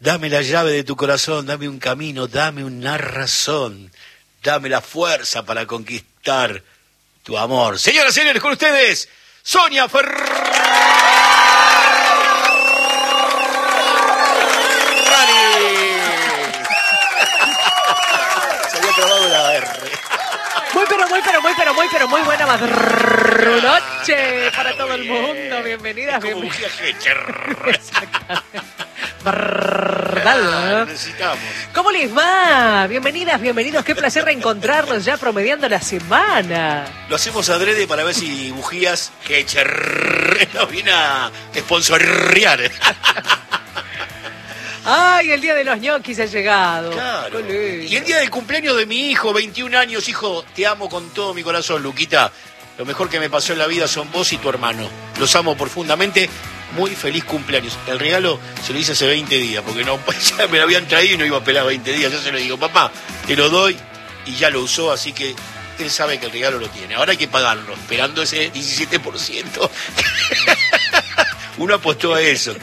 Dame la llave de tu corazón, dame un camino, dame una razón, dame la fuerza para conquistar tu amor. Señoras y señores, con ustedes, Sonia Ferrari. Se había trabado la R. Muy buena noche para todo el mundo. Bienvenidas, como bienvenidas. Claro, necesitamos. ¿Cómo les va? Bienvenidas, bienvenidos. Qué placer reencontrarnos ya promediando la semana. Lo hacemos adrede para ver si Bujías nos viene a sponsorear. Ay, el día de los ñoquis ha llegado. Claro. Y el día del cumpleaños de mi hijo, 21 años, hijo, te amo con todo mi corazón, Luquita. Lo mejor que me pasó en la vida son vos y tu hermano. Los amo profundamente. Muy feliz cumpleaños. El regalo se lo hice hace 20 días, porque no, ya me lo habían traído y no iba a pelar 20 días. Yo se lo digo, papá, te lo doy, y ya lo usó, así que él sabe que el regalo lo tiene. Ahora hay que pagarlo, esperando ese 17%. Uno apostó a eso.